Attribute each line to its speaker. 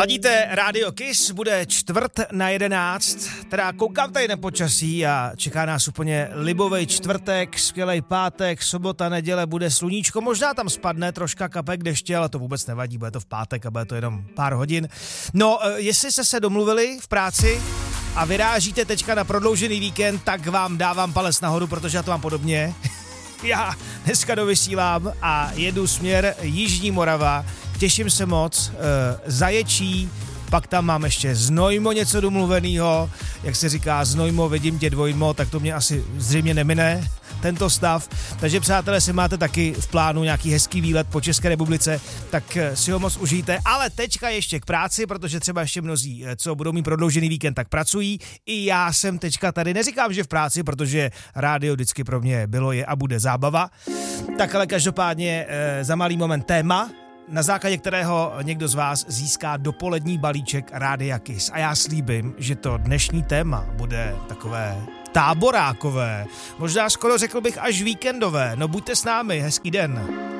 Speaker 1: Ladíte Radio Kiss, bude 10:45, teda koukám tady na počasí a čeká nás úplně libovej čtvrtek, skvělej pátek, sobota, neděle, bude sluníčko, možná tam spadne troška kapek deště, ale to vůbec nevadí, bude to v pátek a bude to jenom pár hodin. No, jestli jste se domluvili v práci a vyrážíte teďka na prodloužený víkend, tak vám dávám palec nahoru, protože já to mám podobně. Já dneska dovysílám a jedu směr Jižní Morava, těším se moc, Zaječí, pak tam mám ještě Znojmo něco domluvenýho, jak se říká Znojmo, vidím tě dvojmo, tak to mě asi zřejmě nemine tento stav, takže přátelé, si máte taky v plánu nějaký hezký výlet po České republice, tak si ho moc užijte, ale teďka ještě k práci, protože třeba ještě mnozí, co budou mít prodloužený víkend, tak pracují, i já jsem teďka tady, neříkám, že v práci, protože rádio vždycky pro mě bylo, je a bude zábava, tak ale každopádně za malý moment téma, na základě kterého někdo z vás získá dopolední balíček Rádia Kiss. A já slíbím, že to dnešní téma bude takové táborákové, možná skoro řekl bych až víkendové. No buďte s námi, hezký den.